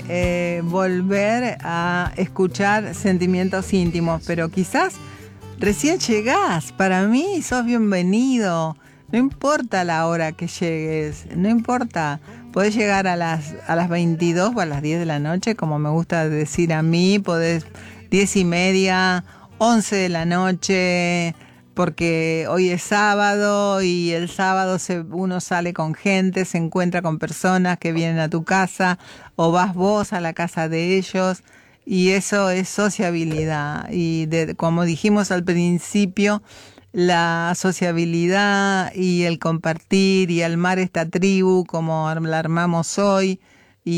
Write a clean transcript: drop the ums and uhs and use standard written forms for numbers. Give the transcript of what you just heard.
volver a escuchar sentimientos íntimos, pero quizás recién llegás. Para mí sos bienvenido. No importa la hora que llegues, no importa. Podés llegar a las 22 o a las 10 de la noche, como me gusta decir a mí. Podés 10:30, 11 de la noche, porque hoy es sábado y el sábado uno sale con gente, se encuentra con personas que vienen a tu casa o vas vos a la casa de ellos, y eso es sociabilidad. Y como dijimos al principio, la sociabilidad y el compartir y armar esta tribu como la armamos hoy,